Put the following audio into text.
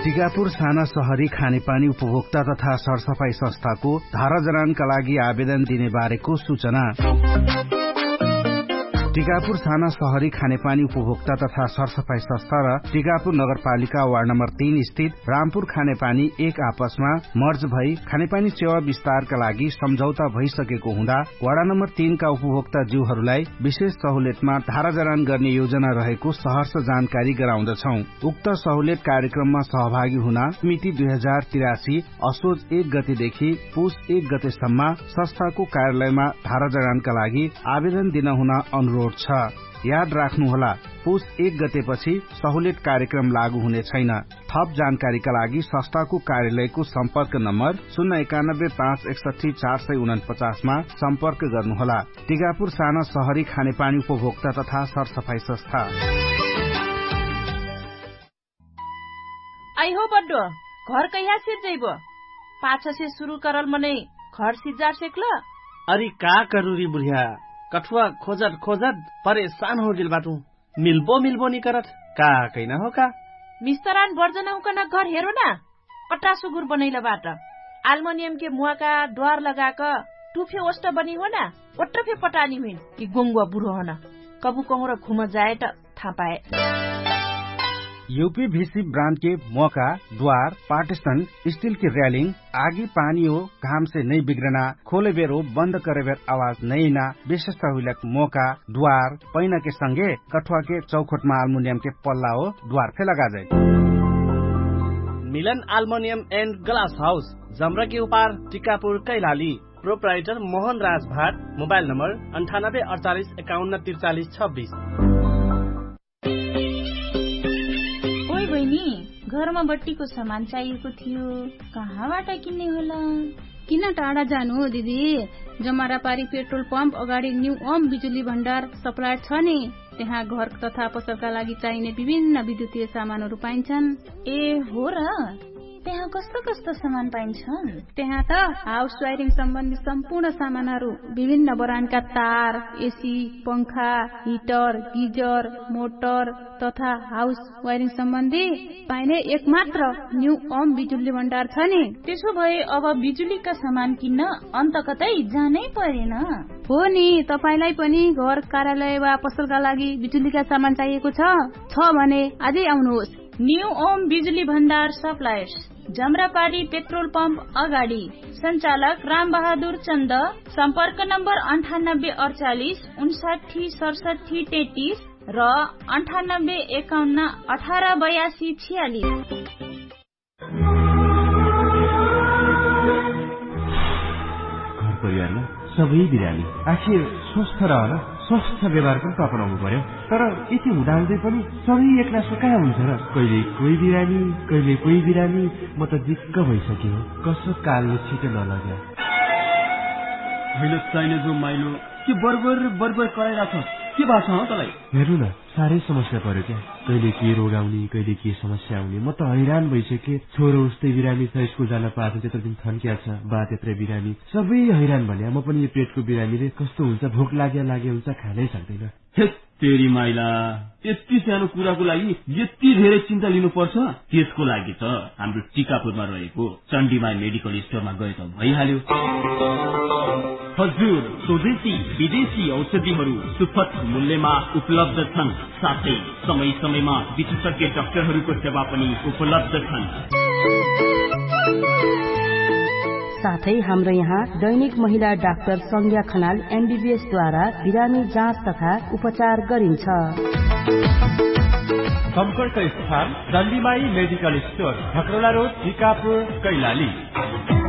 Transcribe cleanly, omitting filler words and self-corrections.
टिकापुर साना शहरी खानेपानी उपभोक्ता तथा सरसफाई संस्थाको धारा जडानका लागि आवेदन दिने बारेको सूचना। टिकापुर साना शहरी खानेपानी उपभोक्ता तथा सरसफाई संस्था र टिकापुर नगरपालिका वार्ड नम्बर 3 स्थित रामपुर खानेपानी एक आपसमा मर्ज भई खानेपानी सेवा विस्तारका लागि सम्झौता भइसकेको हुँदा वार्ड नम्बर 3 का उपभोक्ता जीवहरूलाई विशेष सहुलियतमा धारा जडान गर्ने योजना रहेको सहर्ष जानकारी गराउँदछौ। उक्त सहुलियत कार्यक्रममा सहभागी हुन मिति 2083 असोज 1 गतेदेखि पुस 1 गतेसम्म संस्थाको कार्यालयमा धारा जडानका लागि आवेदन दिन हुन अनुरोध छ। याद राख्नुहोला, पुस 1 गतेपछि सहुलियत कार्यक्रम लागू हुने छैन। थप जानकारीका लागि संस्थाको कार्यालयको सम्पर्क नम्बर 091561449 मा सम्पर्क गर्नुहोला। टिकापुर साना शहरी खानेपानी उपभोक्ता तथा सरसफाई संस्था। आई हो बड्डो घर कहिया सिर जइबो? पाछा से शुरू करल मने घर सिजार सेकल। अरे का करू री बुढ़िया, कठुआ खोजत खोजत परेशान हो गेल बाटू। मिल्बो नि करत का कैना हो का मिस्तरान बर्जना हुकना घर हेरो ना, पटासु गुर बनैला बाट एल्युमिनियम के मुआ का द्वार लगाक टुफे ओस्ट बनी हो ना, ओट्रफे पटानी हुइन कि गोंगुआ बुढो होना कबु कहूँ र घुम जाए त थाहा पाए। यूपीवीसी ब्रांड के मौका, द्वार, पार्टीशन, स्टील की रेलिंग, आगी पानी हो घाम से नहीं बिगड़ना, खोले बेर हो बंद करे बेर आवाज नहीं ना, विशेष सहुलियत मौका, द्वार, पैना के संगे कठुआ के चौखट में एल्युमिनियम के पल्ला हो द्वार पे लगा जाए। मिलन एल्युमिनियम एंड ग्लास हाउस, जमरा के ऊपर, टिकापुर कैलाली। प्रोप्राइटर मोहन राज भाट। Mobile number 9848 51 43 26। घरमा बत्तीको सामान चाहिएको थियो, कहाँबाट किन्ने होला? किन टाढा जानु हो दिदी, जमरापारी पेट्रोल पम्प अगाडि न्यू ओम बिजुली भण्डार सप्लायर छ नि, त्यहाँ घर तथा पसलका लागि चाहिने विभिन्न विद्युतीय सामानहरू पाइन्छन्। ए हो र, त्यहाँ कस्तो कस्तो सामान पाइन्छन्? त्यहाँ त हाउस वायरिङ सम्बन्धी सम्पूर्ण सामानहरू, विभिन्न ब्रान्डका तार, एसी, पंखा, हिटर, गिजर, मोटर तथा हाउस वायरिङ सम्बन्धी पाइने एकमात्र न्यू ओम बिजुली भण्डार छ नि। त्यसो भए अब बिजुलीका सामान किन्न अन्त कतै जानै परेन। हो नि, तपाईलाई पनि घर, कार्यालय वा पसलका लागि बिजुलीका सामान चाहिएको छ भने आजै आउनुहोस्। न्यू ओम बिजुली भण्डार सप्लायर्स, जमरापारी पेट्रोल पम्प अगाडि, संचालक राम बहादुर चन्द। सम्पर्क नम्बर 9848 59 67 33 र 98 51 18 82 46। घर परिवारमा सबै बिरामी, आखिर स्वस्थ रहन स्वस्थ व्यवहार पनि अपनाउनु पर्यो। तर यति हुँदाहुँदै पनि सबै एक्लासो कहाँ हुन्छ र? कहिले कोही बिरामी, कहिले कोही बिरामी। म त दिक्क भइसक्यो, कसो कालले छिटो नलग्यो। होइन चाहिने जो माइलो के बरबर कराइरहेको छ, के भएको छ तँलाई? हेर्नु न, साह्रै समस्या पर्यो क्या। कहिले के रोग आउने, कहिले के समस्या आउने। म त हैरान भइसकेँ। छोरो उस्तै बिरामी छ, स्कुल जान पाएको त्यत्रो दिन थन्किया छ, बा त्यत्रै बिरामी, सबै हैरान भने। म पनि यो पेटको बिरामीले कस्तो हुन्छ, भोक लागे हुन्छ, खानै सक्दैन। तेरी माइला, यति सानो कुराको लागि यति धेरै चिन्ता लिनुपर्छ? त्यसको लागि त हाम्रो टिकापुरमा रहेको चण्डीमाई मेडिकल स्टोरमा गए त भइहाल्यो। हजुर, स्वदेशी विदेशी औषधिहरू सुपथ मूल्यमा उपलब्ध छन्। साथै समय समयमा विशेषज्ञ डाक्टरहरूको सेवा पनि उपलब्ध छन्। साथै हाम्रो यहाँ दैनिक महिला डाक्टर संज्ञा खनाल MBBS द्वारा बिरामी जाँच तथा उपचार गरिन्छ। सम्पर्क स्थान चण्डीमाई medical store, खकरौला road, Tikapur, Kailali.